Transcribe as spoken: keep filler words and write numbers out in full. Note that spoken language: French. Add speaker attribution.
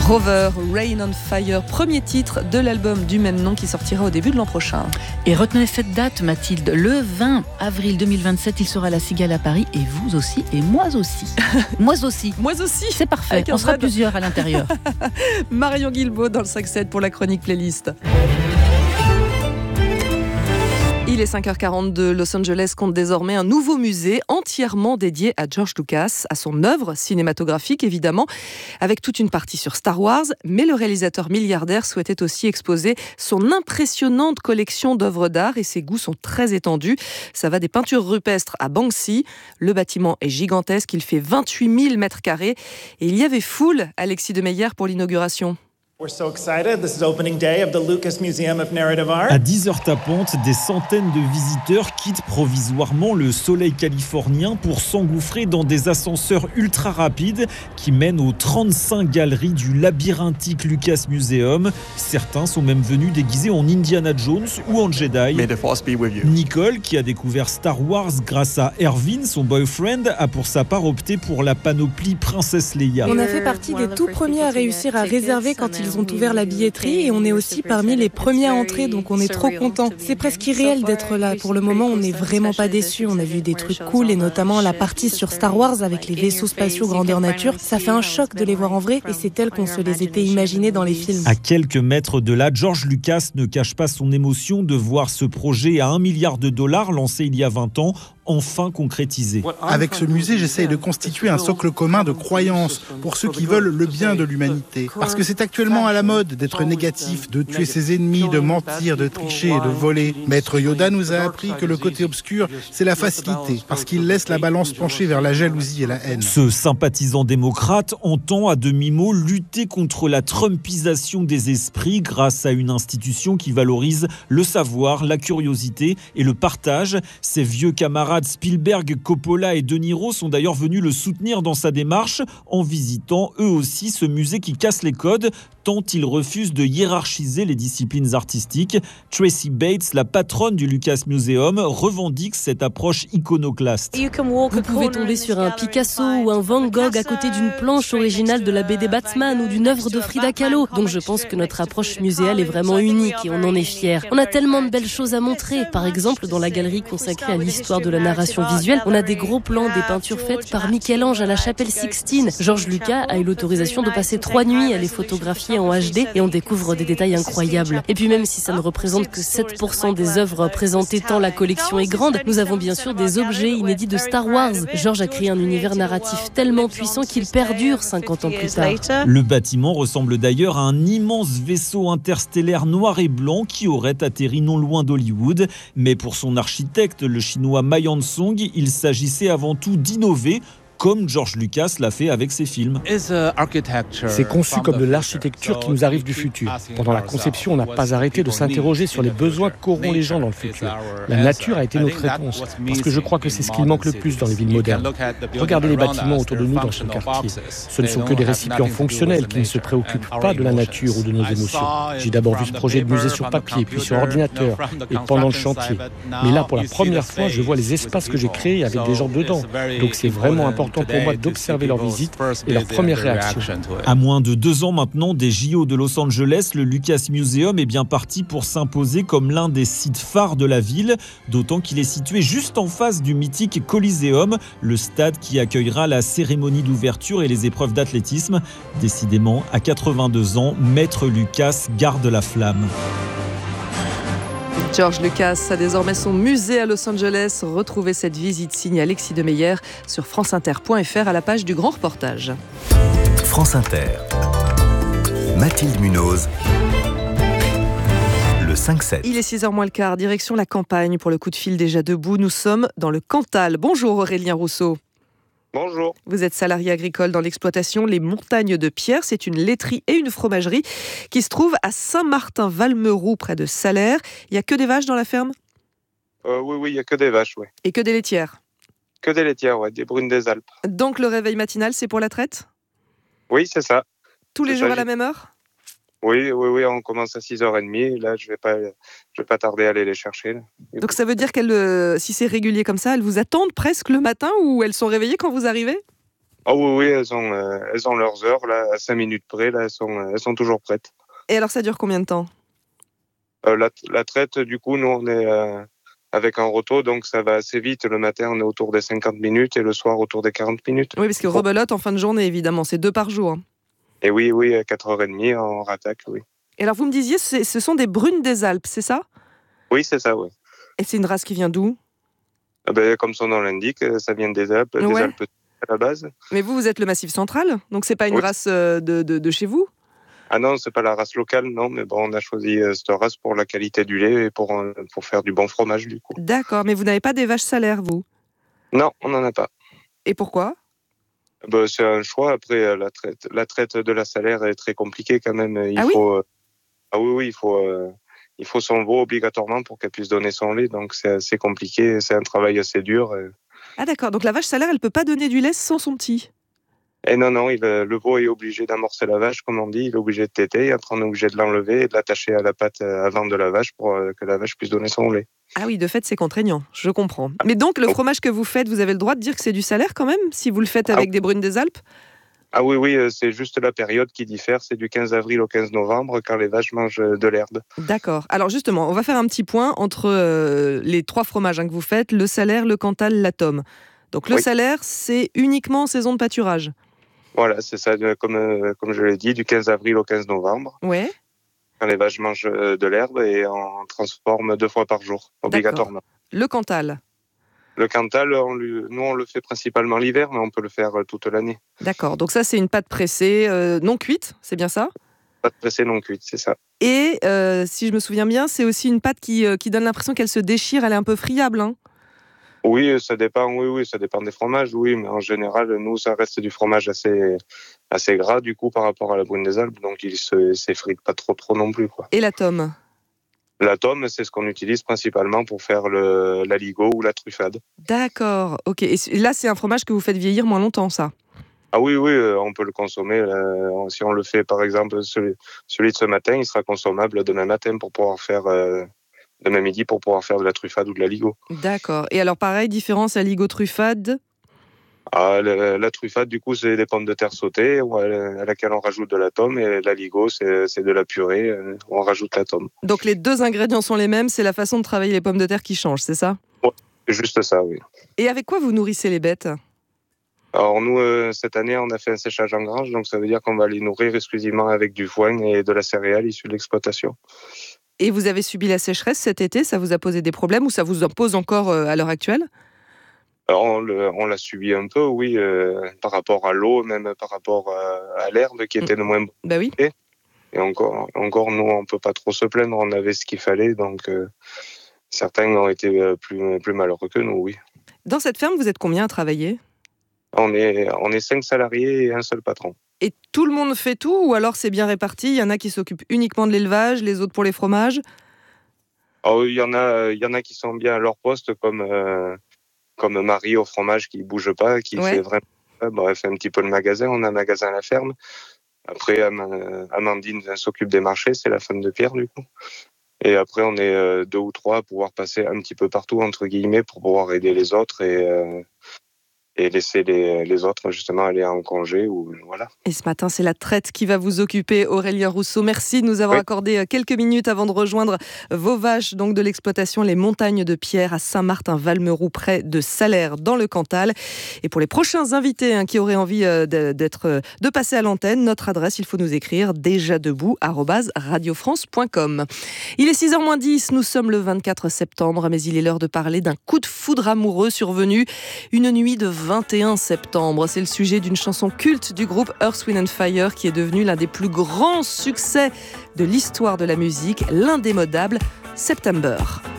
Speaker 1: Rover, Rain on Fire, premier titre de l'album du même nom qui sortira au début de l'an prochain.
Speaker 2: Et retenez cette date, Mathilde, le vingt avril deux mille vingt-sept, il sera à la Cigale à Paris, et vous aussi, et moi aussi. Moi aussi.
Speaker 1: Moi aussi.
Speaker 2: C'est parfait, on sera plusieurs à l'intérieur.
Speaker 1: Marion Guilbaud dans le cinq sept pour la chronique playlist. Il est cinq heures quarante-deux. Los Angeles compte désormais un nouveau musée entièrement dédié à George Lucas, à son œuvre cinématographique évidemment, avec toute une partie sur Star Wars. Mais le réalisateur milliardaire souhaitait aussi exposer son impressionnante collection d'œuvres d'art et ses goûts sont très étendus. Ça va des peintures rupestres à Banksy. Le bâtiment est gigantesque, il fait vingt-huit mille mètres carrés. Et il y avait foule, Alexis de Meyer, pour l'inauguration.
Speaker 3: We're so excited. This is opening day of the Lucas Museum of Narrative Art.
Speaker 4: À dix heures tapantes, des centaines de visiteurs quittent provisoirement le soleil californien pour s'engouffrer dans des ascenseurs ultra rapides qui mènent aux trente-cinq galeries du labyrinthique Lucas Museum. Certains sont même venus déguisés en Indiana Jones ou en Jedi.
Speaker 5: May the force be with you.
Speaker 4: Nicole, qui a découvert Star Wars grâce à Erwin, son boyfriend, a pour sa part opté pour la panoplie Princesse Leia.
Speaker 6: On a fait partie des tout premiers à réussir à réserver quand ils Ils ont ouvert la billetterie et on est aussi parmi les premiers à entrer, donc on est trop contents. C'est presque irréel d'être là. Pour le moment, on n'est vraiment pas déçus. On a vu des trucs cool et notamment la partie sur Star Wars avec les vaisseaux spatiaux grandeur nature. Ça fait un choc de les voir en vrai et c'est tel qu'on se les était imaginés dans les films.
Speaker 4: À quelques mètres de là, George Lucas ne cache pas son émotion de voir ce projet à un milliard de dollars lancé il y a vingt ans enfin concrétisé.
Speaker 7: Avec ce musée, j'essaye de constituer un socle commun de croyances pour ceux qui veulent le bien de l'humanité. Parce que c'est actuellement à la mode d'être négatif, de tuer ses ennemis, de mentir, de tricher et de voler. Maître Yoda nous a appris que le côté obscur, c'est la facilité, parce qu'il laisse la balance pencher vers la jalousie et la haine.
Speaker 4: Ce sympathisant démocrate entend à demi-mot lutter contre la trumpisation des esprits grâce à une institution qui valorise le savoir, la curiosité et le partage. Ses vieux camarades Spielberg, Coppola et De Niro sont d'ailleurs venus le soutenir dans sa démarche en visitant eux aussi ce musée qui casse les codes tant il refuse de hiérarchiser les disciplines artistiques. Tracy Bates, la patronne du Lucas Museum, revendique cette approche iconoclaste.
Speaker 8: Vous pouvez tomber sur un Picasso ou un Van Gogh à côté d'une planche originale de la B D Batman ou d'une œuvre de Frida Kahlo. Donc je pense que notre approche muséale est vraiment unique et on en est fiers. On a tellement de belles choses à montrer. Par exemple, dans la galerie consacrée à l'histoire de la narration visuelle, on a des gros plans des peintures faites par Michel-Ange à la chapelle Sixtine. George Lucas a eu l'autorisation de passer trois nuits à les photographier en H D et on découvre des détails incroyables. Et puis même si ça ne représente que sept pour cent des œuvres présentées tant la collection est grande, nous avons bien sûr des objets inédits de Star Wars. George a créé un univers narratif tellement puissant qu'il perdure cinquante ans plus tard.
Speaker 4: Le bâtiment ressemble d'ailleurs à un immense vaisseau interstellaire noir et blanc qui aurait atterri non loin d'Hollywood. Mais pour son architecte, le chinois Ma Yansong, il s'agissait avant tout d'innover, comme George Lucas l'a fait avec ses films.
Speaker 9: C'est conçu comme de l'architecture qui nous arrive du futur. Pendant la conception, on n'a pas arrêté de s'interroger sur les besoins qu'auront les gens dans le futur. La nature a été notre réponse, parce que je crois que c'est ce qui manque le plus dans les villes modernes. Regardez les bâtiments autour de nous dans ce quartier. Ce ne sont que des récipients fonctionnels qui ne se préoccupent pas de la nature ou de nos émotions. J'ai d'abord vu ce projet de musée sur papier, puis sur ordinateur, et pendant le chantier. Mais là, pour la première fois, je vois les espaces que j'ai créés avec des gens dedans. Donc c'est vraiment important pour moi d'observer leur visite et leur première réaction.
Speaker 4: À moins de deux ans maintenant des J O de Los Angeles, le Lucas Museum est bien parti pour s'imposer comme l'un des sites phares de la ville, d'autant qu'il est situé juste en face du mythique Coliseum, le stade qui accueillera la cérémonie d'ouverture et les épreuves d'athlétisme. Décidément, à quatre-vingt-deux ans, Maître Lucas garde la flamme.
Speaker 1: George Lucas a désormais son musée à Los Angeles. Retrouvez cette visite signée Alexis de Meyer sur franceinter point f r à la page du grand reportage.
Speaker 10: France Inter. Mathilde Munoz. Le cinq sept.
Speaker 1: Il est six heures moins le quart, direction la campagne pour le coup de fil déjà debout. Nous sommes dans le Cantal. Bonjour Aurélien Rousseau.
Speaker 11: Bonjour.
Speaker 1: Vous êtes salarié agricole dans l'exploitation Les Montagnes de Pierre. C'est une laiterie et une fromagerie qui se trouve à Saint-Martin-Valmeroux, près de Salers. Il n'y a que des vaches dans la ferme ?
Speaker 11: euh, Oui, oui, il n'y a que des vaches, oui.
Speaker 1: Et que des laitières ?
Speaker 11: Que des laitières, oui, des brunes des Alpes.
Speaker 1: Donc le réveil matinal, c'est pour la traite ?
Speaker 11: Oui, c'est ça.
Speaker 1: Tous les
Speaker 11: c'est
Speaker 1: jours
Speaker 11: ça,
Speaker 1: à la même heure ?
Speaker 11: Oui, oui, oui, on commence à six heures trente. Là, je ne vais, pas, je vais pas tarder à aller les chercher. Là.
Speaker 1: Donc ça veut dire qu'elles, si c'est régulier comme ça, elles vous attendent presque le matin ou elles sont réveillées quand vous arrivez ?
Speaker 11: Ah oui, oui, elles ont, euh, elles ont leurs heures, là, à cinq minutes près, là, elles sont, elles sont toujours prêtes.
Speaker 1: Et alors, ça dure combien de temps ?
Speaker 11: euh, la, la traite, du coup, nous, on est euh, avec un roto, donc ça va assez vite. Le matin, on est autour des cinquante minutes et le soir, autour des quarante minutes.
Speaker 1: Oui, parce que rebelote en fin de journée, évidemment, c'est deux par jour.
Speaker 11: Et oui, oui, à quatre heures trente, on rattaque, oui.
Speaker 1: Et alors, vous me disiez, c'est, ce sont des brunes des Alpes, c'est ça ?
Speaker 11: Oui, c'est ça, oui.
Speaker 1: Et c'est une race qui vient d'où ?
Speaker 11: Ah ben, comme son nom l'indique, ça vient des Alpes,
Speaker 1: Ouais.
Speaker 11: des Alpes à la base.
Speaker 1: Mais vous, vous êtes le Massif central, donc c'est pas une
Speaker 11: Oui.
Speaker 1: race de, de, de chez vous ?
Speaker 11: Ah non, c'est pas la race locale, non, mais bon, on a choisi cette race pour la qualité du lait et pour, pour faire du bon fromage, du coup.
Speaker 1: D'accord, mais vous n'avez pas des vaches salaires, vous ?
Speaker 11: Non, on n'en a pas.
Speaker 1: Et pourquoi ?
Speaker 11: Ben, c'est un choix. Après, la traite, la traite de la salaire est très compliquée quand même. Il
Speaker 1: Ah oui
Speaker 11: faut, ah oui, oui, il faut, euh, il faut son veau obligatoirement pour qu'elle puisse donner son lait. Donc c'est assez compliqué, c'est un travail assez dur. Et,
Speaker 1: Ah d'accord, donc la vache salaire, elle peut pas donner du lait sans son petit ?
Speaker 11: et non, non, il, le veau est obligé d'amorcer la vache, comme on dit. Il est obligé de téter. Et après, on est obligé de l'enlever et de l'attacher à la patte avant de la vache pour que la vache puisse donner son lait.
Speaker 1: Ah oui, de fait, c'est contraignant, je comprends. Mais donc, le fromage que vous faites, vous avez le droit de dire que c'est du salaire quand même, si vous le faites avec
Speaker 11: ah,
Speaker 1: des brunes des Alpes ?
Speaker 11: Ah oui, oui, c'est juste la période qui diffère. C'est du quinze avril au quinze novembre, quand les vaches mangent de l'herbe.
Speaker 1: D'accord. Alors justement, on va faire un petit point entre euh, les trois fromages hein, que vous faites, le Salaire, le Cantal, la Tome. Donc le
Speaker 11: Oui.
Speaker 1: Salaire, c'est uniquement en saison de pâturage.
Speaker 11: Voilà, c'est ça, comme, euh, comme je l'ai dit, du quinze avril au quinze novembre.
Speaker 1: Ouais.
Speaker 11: Quand les vaches mangent de l'herbe et on transforme deux fois par jour, obligatoirement.
Speaker 1: Le Cantal.
Speaker 11: Le Cantal, on lui, nous on le fait principalement l'hiver, mais on peut le faire toute l'année.
Speaker 1: D'accord, donc ça c'est une pâte pressée euh, non cuite, c'est bien ça ?
Speaker 11: Pâte pressée non cuite, c'est ça.
Speaker 1: Et euh, si je me souviens bien, c'est aussi une pâte qui, euh, qui donne l'impression qu'elle se déchire, elle est un peu friable. Hein ?
Speaker 11: Oui, ça dépend, oui, oui, ça dépend des fromages, oui, mais en général, nous, ça reste du fromage assez, assez gras, du coup, par rapport à la brune des Alpes, donc il ne s'effrite pas trop, trop non plus, quoi.
Speaker 1: Et la Tome ?
Speaker 11: La Tome, c'est ce qu'on utilise principalement pour faire le, l'aligot ou la truffade.
Speaker 1: D'accord, ok. Et là, c'est un fromage que vous faites vieillir moins longtemps, ça ?
Speaker 11: Ah oui, oui, on peut le consommer. Là. Si on le fait, par exemple, celui, celui de ce matin, il sera consommable demain matin pour pouvoir faire... Euh, demain midi pour pouvoir faire de la truffade ou de l'aligot.
Speaker 1: D'accord. Et alors, pareil, différence aligot-truffade ?
Speaker 11: Ah, la, la truffade, du coup, c'est des pommes de terre sautées à laquelle on rajoute de la tome, et l'aligot, c'est, c'est de la purée, on rajoute la tome.
Speaker 1: Donc, les deux ingrédients sont les mêmes, c'est la façon de travailler les pommes de terre qui change, c'est ça ?
Speaker 11: Ouais, c'est juste ça, oui.
Speaker 1: Et avec quoi vous nourrissez les bêtes ?
Speaker 11: Alors, nous, euh, cette année, on a fait un séchage en grange, donc ça veut dire qu'on va les nourrir exclusivement avec du foin et de la céréale issue de l'exploitation.
Speaker 1: Et vous avez subi la sécheresse cet été, ça vous a posé des problèmes ou ça vous en pose encore euh, à l'heure actuelle ?
Speaker 11: Alors, on, le, on l'a subi un peu, oui, euh, par rapport à l'eau, même par rapport à, à l'herbe qui était de moins bonne.
Speaker 1: Bah oui.
Speaker 11: Et encore, encore, nous, on peut pas trop se plaindre, on avait ce qu'il fallait, donc euh, certains ont été plus, plus malheureux que nous, oui.
Speaker 1: Dans cette ferme, vous êtes combien à travailler ?
Speaker 11: On est, on est cinq salariés et un seul patron.
Speaker 1: Et tout le monde fait tout ou alors c'est bien réparti ? Il y en a qui s'occupent uniquement de l'élevage, les autres pour les fromages ?
Speaker 11: Alors, il y en a, il y en a qui sont bien à leur poste, comme, euh, comme Marie au fromage qui bouge pas, qui
Speaker 1: ouais.
Speaker 11: fait vraiment. Bon, elle fait un petit peu le magasin, on a un magasin à la ferme. Après, Amandine s'occupe des marchés, c'est la femme de Pierre, du coup. Et après, on est deux ou trois à pouvoir passer un petit peu partout, entre guillemets, pour pouvoir aider les autres et, euh, et laisser les, les autres, justement, aller en congé. Ou, voilà.
Speaker 1: Et ce matin, c'est la traite qui va vous occuper, Aurélien Rousseau. Merci de nous avoir oui. accordé quelques minutes avant de rejoindre vos vaches donc de l'exploitation Les Montagnes de Pierre à Saint-Martin-Valmeroux, près de Salaire, dans le Cantal. Et pour les prochains invités hein, qui auraient envie euh, d'être, de passer à l'antenne, notre adresse, il faut nous écrire déjà debout arobase radio france point com. Il est six heures moins dix, nous sommes le vingt-quatre septembre, mais il est l'heure de parler d'un coup de foudre amoureux survenu une nuit de vingt et un septembre. C'est le sujet d'une chanson culte du groupe Earth, Wind and Fire qui est devenu l'un des plus grands succès de l'histoire de la musique, l'indémodable September.